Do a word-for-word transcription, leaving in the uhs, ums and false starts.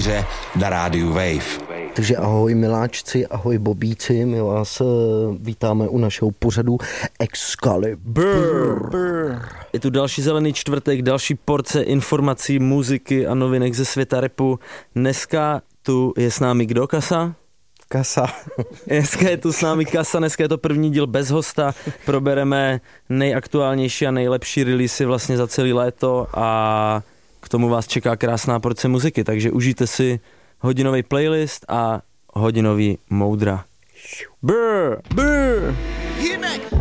Večeře na rádiu Wave. Takže ahoj miláčci, ahoj bobíci, my vás vítáme u našeho pořadu Excalibur. Je tu další zelený čtvrtek, další porce informací, muziky a novinek ze světa rapu. Dneska tu je s námi kdo, Kasa? Kasa. Dneska je tu s námi Kasa, dneska je to první díl bez hosta, probereme nejaktuálnější a nejlepší releasy vlastně za celý léto a k tomu vás čeká krásná porce muziky, takže užijte si hodinový playlist a hodinový moudra. Brr, brr.